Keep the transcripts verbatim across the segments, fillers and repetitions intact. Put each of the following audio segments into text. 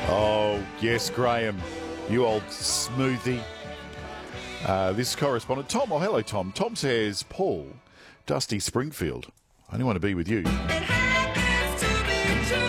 Oh, yes, Graham, you old smoothie. Uh, this correspondent, Tom, oh, hello, Tom. Tom says, Paul, Dusty Springfield, I only want to be with you. It happens to be true.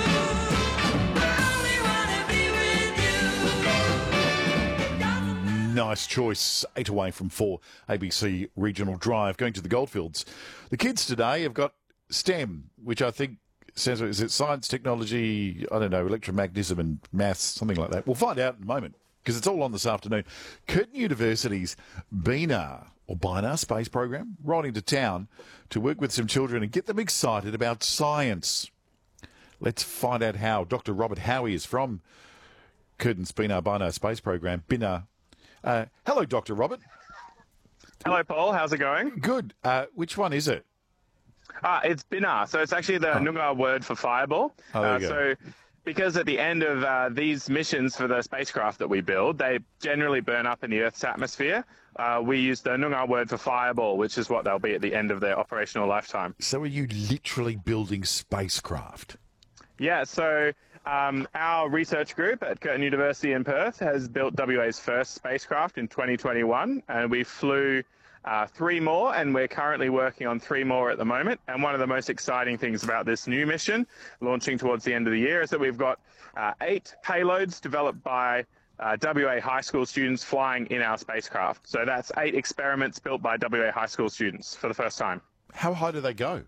I only want to be with you. Nice choice. Eight away from four, A B C Regional Drive. Going to the Goldfields. The kids today have got STEM, which I think says, is it science, technology, I don't know, electromagnetism and maths, something like that. We'll find out in a moment, because it's all on this afternoon. Curtin University's BINAR, or BINAR Space Program, riding to town to work with some children and get them excited about science. Let's find out how. Doctor Robert Howie is from Curtin's BINAR, BINAR Space Program, BINAR. Uh, hello, Doctor Robert. Hello, Paul. How's it going? Good. Uh, which one is it? Ah, it's BINAR. So it's actually the Oh. Noongar word for fireball. Oh, there uh, you go. So because at the end of uh, these missions for the spacecraft that we build, they generally burn up in the Earth's atmosphere. Uh, we use the Noongar word for fireball, which is what they'll be at the end of their operational lifetime. So are you literally building spacecraft? Yeah, so um, our research group at Curtin University in Perth has built W A's first spacecraft in twenty twenty-one, and we flew uh, three more, and we're currently working on three more at the moment. And one of the most exciting things about this new mission, launching towards the end of the year, is that we've got uh, eight payloads developed by uh, W A high school students flying in our spacecraft. So that's eight experiments built by W A high school students for the first time. How high do they go?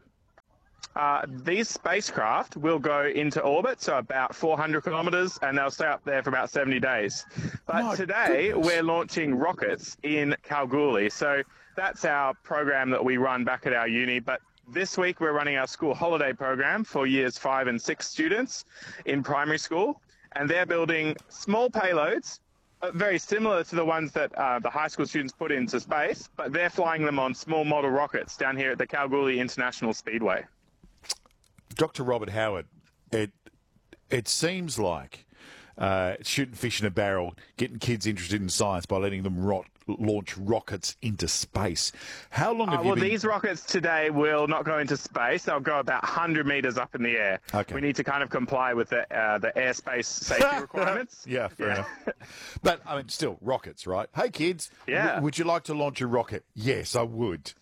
Uh, these spacecraft will go into orbit, so about four hundred kilometres, and they'll stay up there for about seventy days. But My today, goodness. we're launching rockets in Kalgoorlie. So that's our program that we run back at our uni. But this week, we're running our school holiday program for years five and six students in primary school. And they're building small payloads, uh, very similar to the ones that uh, the high school students put into space, but they're flying them on small model rockets down here at the Kalgoorlie International Speedway. Doctor Robert Howard, it it seems like uh, shooting fish in a barrel, getting kids interested in science by letting them rot, launch rockets into space. How long have Uh, you well, been... these rockets today will not go into space. They'll go about one hundred metres up in the air. Okay. We need to kind of comply with the uh, the airspace safety requirements. Yeah, fair Yeah. enough. But, I mean, still, rockets, right? Hey, kids, Yeah. w- would you like to launch a rocket? Yes, I would.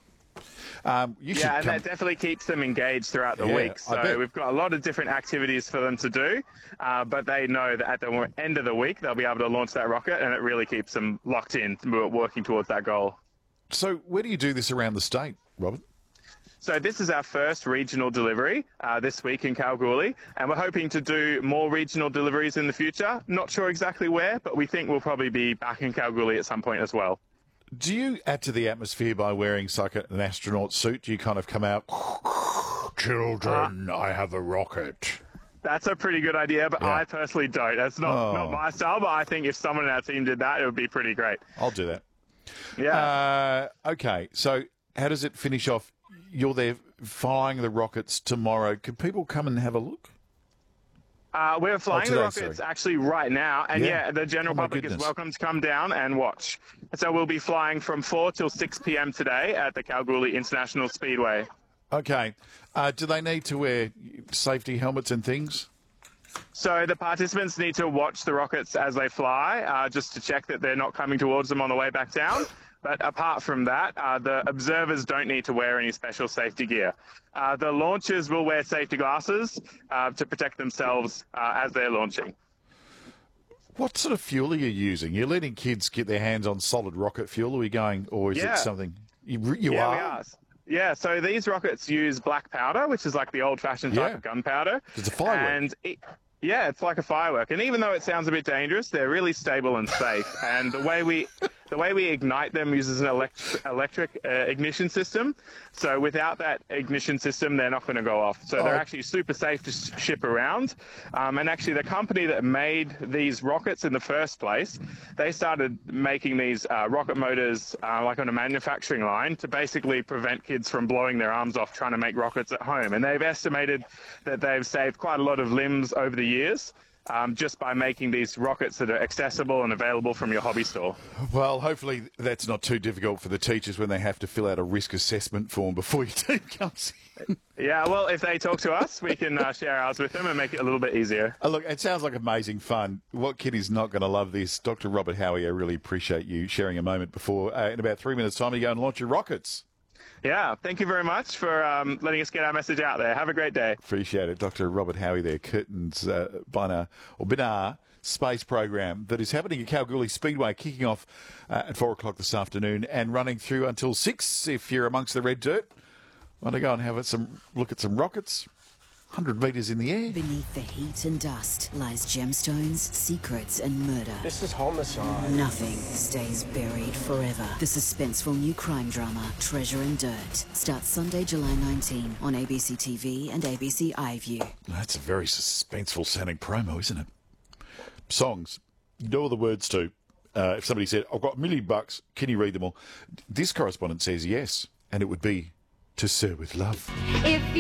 Um, you should Yeah, and come... that definitely keeps them engaged throughout the Yeah, week. I bet. So we've got a lot of different activities for them to do, uh, but they know that at the end of the week they'll be able to launch that rocket, and it really keeps them locked in, working towards that goal. So where do you do this around the state, Robert? So this is our first regional delivery uh, this week in Kalgoorlie, and we're hoping to do more regional deliveries in the future. Not sure exactly where, but we think we'll probably be back in Kalgoorlie at some point as well. Do you add to the atmosphere by wearing like an astronaut suit? Do you kind of come out, children, I have a rocket? That's a pretty good idea, but Yeah. I personally don't. That's not, Oh. not my style, but I think if someone in our team did that, it would be pretty great. I'll do that. Yeah. Uh, okay, so how does it finish off? You're there flying the rockets tomorrow. Can people come and have a look? Uh, we're flying today, the rockets sorry. actually right now, and Yeah. yeah, the general Oh, my public is goodness. welcome to come down and watch. So we'll be flying from four till six p.m. today at the Kalgoorlie International Speedway. Okay. Uh, do they need to wear safety helmets and things? So the participants need to watch the rockets as they fly, uh, just to check that they're not coming towards them on the way back down. But apart from that, uh, the observers don't need to wear any special safety gear. Uh, the launchers will wear safety glasses uh, to protect themselves uh, as they're launching. What sort of fuel are you using? You're letting kids get their hands on solid rocket fuel, or are you going, or is Yeah. it something you, you yeah, are? we are. Yeah, so these rockets use black powder, which is like the old-fashioned type Yeah. of gunpowder. It's a firework. And it, yeah, it's like a firework. And even though it sounds a bit dangerous, they're really stable and safe. And the way we the way we ignite them uses an elect- electric uh, ignition system. So without that ignition system, they're not going to go off. So they're Oh. actually super safe to s- ship around. Um, and actually, the company that made these rockets in the first place, they started making these uh, rocket motors uh, like on a manufacturing line to basically prevent kids from blowing their arms off trying to make rockets at home. And they've estimated that they've saved quite a lot of limbs over the years. um, just by making these rockets that are accessible and available from your hobby store. Well, hopefully that's not too difficult for the teachers when they have to fill out a risk assessment form before your team comes in. Yeah, well, if they talk to us, we can uh, share ours with them and make it a little bit easier. Oh, look, it sounds like amazing fun. What kid is not going to love this? Doctor Robert Howie, I really appreciate you sharing a moment before, uh, in about three minutes' time, you go and launch your rockets. Yeah, thank you very much for um, letting us get our message out there. Have a great day. Appreciate it. Doctor Robert Howie there, Curtin's uh, Bina, or Binar space program that is happening at Kalgoorlie Speedway, kicking off uh, at four o'clock this afternoon and running through until six if you're amongst the red dirt. Want to go and have a, some look at some rockets? one hundred metres in the air. Beneath the heat and dust lies gemstones, secrets and murder. This is homicide. Nothing stays buried forever. The suspenseful new crime drama, Treasure and Dirt, starts Sunday, July nineteenth on A B C T V and A B C iView. That's a very suspenseful sounding promo, isn't it? Songs. You know all the words to. Uh, if somebody said, I've got a million bucks, can you read them all? This correspondent says yes, and it would be To Sir With Love. If